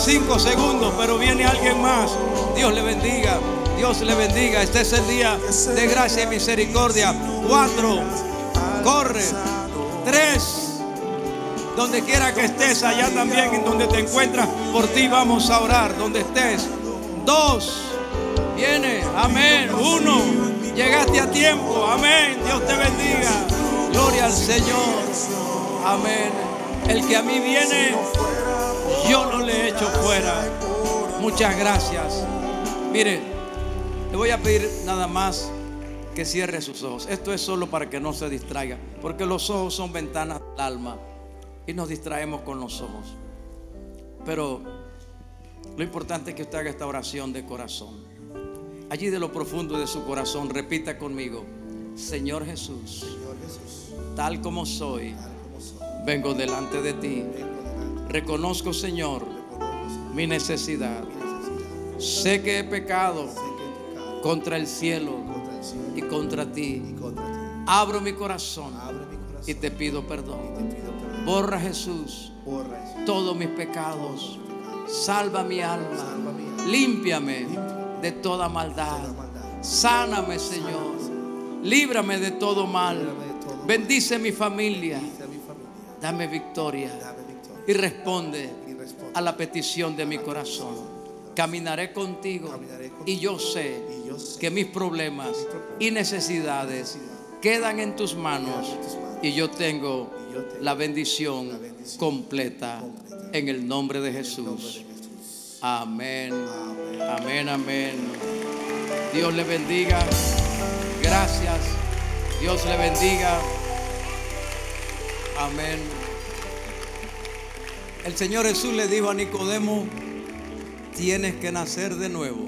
5 segundos, pero viene alguien más. Dios le bendiga. Dios le bendiga. Este es el día de gracia y misericordia. 4. Corre. 3. Donde quiera que estés, allá también en donde te encuentras, por ti vamos a orar. Donde estés. 2. Viene. Amén. 1. Llegaste a tiempo. Amén. Dios te bendiga. Gloria al Señor. Amén. El que a mí viene, yo no le echo fuera. Muchas gracias. Mire, le voy a pedir nada más que cierre sus ojos. Esto es solo para que no se distraiga, porque los ojos son ventanas del alma y nos distraemos con los ojos. Pero lo importante es que usted haga esta oración de corazón. Allí de lo profundo de su corazón, repita conmigo: Señor Jesús, tal como soy, vengo delante de ti. Reconozco, Señor, mi necesidad. Sé que he pecado contra el cielo y contra ti. Abro mi corazón y te pido perdón. Borra, Jesús, todos mis pecados. Salva mi alma. Límpiame de toda maldad. Sáname, Señor. Líbrame de todo mal. Bendice mi familia. Dame victoria y responde a la petición de mi corazón. Caminaré contigo y yo sé que mis problemas y necesidades quedan en tus manos y yo tengo la bendición completa en el nombre de Jesús. Amén. Amén, amén. Dios le bendiga. Gracias. Dios le bendiga. Amén. El Señor Jesús le dijo a Nicodemo: tienes que nacer de nuevo.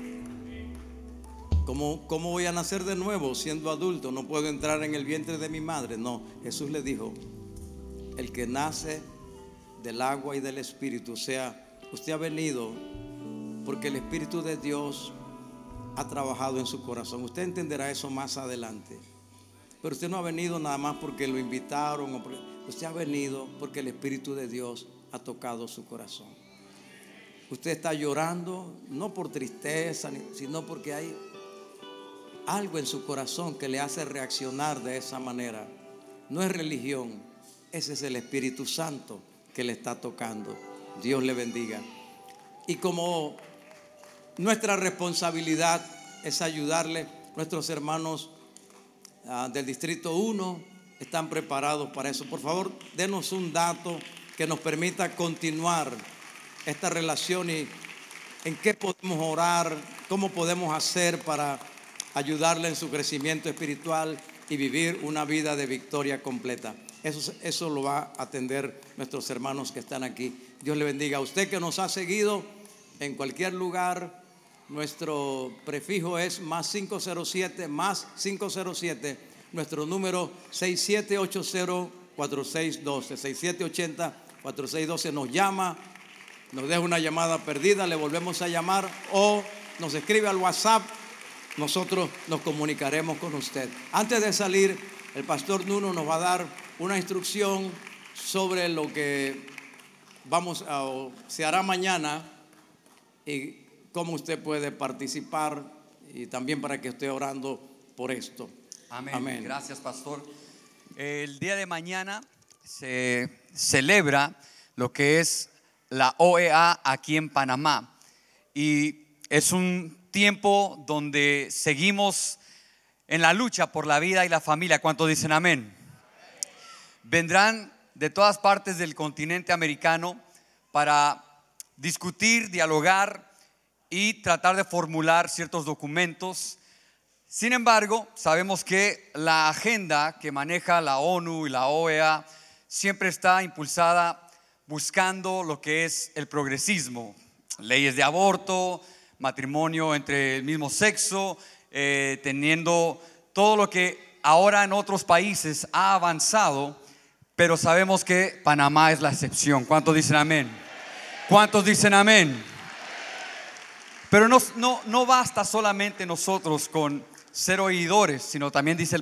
¿Cómo voy a nacer de nuevo siendo adulto? No puedo entrar en el vientre de mi madre. No, Jesús le dijo: el que nace del agua y del Espíritu. O sea, usted ha venido porque el Espíritu de Dios ha trabajado en su corazón. Usted entenderá eso más adelante. Pero usted no ha venido nada más porque lo invitaron. Usted ha venido porque el Espíritu de Dios ha tocado su corazón. Usted está llorando no por tristeza, sino porque hay algo en su corazón que le hace reaccionar de esa manera. No es religión, ese es el Espíritu Santo que le está tocando. Dios le bendiga. Y como nuestra responsabilidad es ayudarle, nuestros hermanos del Distrito 1 están preparados para eso. Por favor, denos un dato que nos permita continuar esta relación y en qué podemos orar, cómo podemos hacer para ayudarle en su crecimiento espiritual y vivir una vida de victoria completa. Eso lo va a atender nuestros hermanos que están aquí. Dios le bendiga. A usted que nos ha seguido en cualquier lugar, nuestro prefijo es +507, nuestro número 6780-4612, 6780-4612. Nos llama, nos deja una llamada perdida, le volvemos a llamar o nos escribe al WhatsApp. Nosotros nos comunicaremos con usted. Antes de salir, el pastor Nuno nos va a dar una instrucción sobre lo que se hará mañana y cómo usted puede participar, y también para que esté orando por esto. Amén. Amén. Gracias, pastor. El día de mañana se celebra lo que es la OEA aquí en Panamá, y es un tiempo donde seguimos en la lucha por la vida y la familia. ¿Cuántos dicen amén? Vendrán de todas partes del continente americano para discutir, dialogar y tratar de formular ciertos documentos. Sin embargo, sabemos que la agenda que maneja la ONU y la OEA siempre está impulsada buscando lo que es el progresismo, leyes de aborto, matrimonio entre el mismo sexo, teniendo todo lo que ahora en otros países ha avanzado, pero sabemos que Panamá es la excepción. ¿Cuántos dicen amén? ¿Cuántos dicen amén? Pero no basta solamente nosotros con ser oidores, sino también dice